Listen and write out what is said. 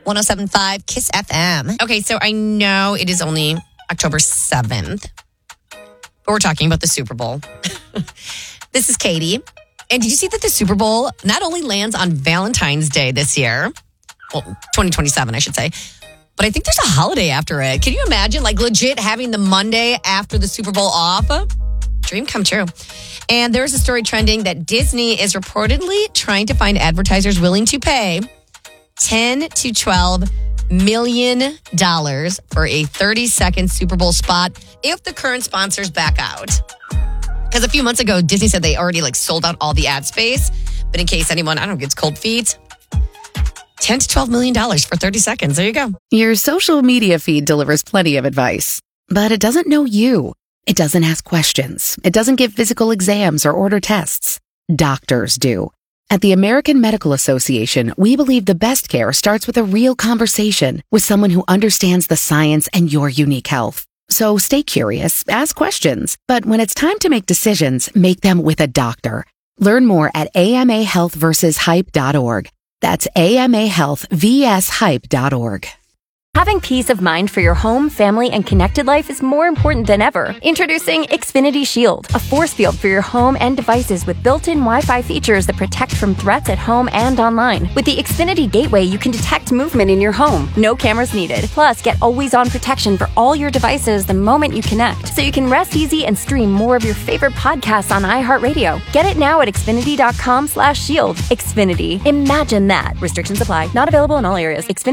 107.5 Kiss FM. Okay, so I know it is only October 7th, but we're talking about the Super Bowl. This is Katie. And did you see that the Super Bowl not only lands on Valentine's Day this year, well, 2027, I should say, but I think there's a holiday after it. Can you imagine, like, legit having the Monday after the Super Bowl off? Dream come true. And there's a story trending that Disney is reportedly trying to find advertisers willing to pay $10 to $12 million for a 30-second Super Bowl spot if the current sponsors back out. Because a few months ago, Disney said they already sold out all the ad space. But in case anyone, gets cold feet, $10 to $12 million for 30 seconds. There you go. Your social media feed delivers plenty of advice, but it doesn't know you. It doesn't ask questions. It doesn't give physical exams or order tests. Doctors do. At the American Medical Association, we believe the best care starts with a real conversation with someone who understands the science and your unique health. So stay curious, ask questions, but when it's time to make decisions, make them with a doctor. Learn more at amahealthversushype.org. That's amahealthvshype.org. Having peace of mind for your home, family, and connected life is more important than ever. Introducing Xfinity Shield, a force field for your home and devices with built-in Wi-Fi features that protect from threats at home and online. With the Xfinity Gateway, you can detect movement in your home. No cameras needed. Plus, get always-on protection for all your devices the moment you connect, so you can rest easy and stream more of your favorite podcasts on iHeartRadio. Get it now at Xfinity.com/shield. Xfinity. Imagine that. Restrictions apply. Not available in all areas. Xfinity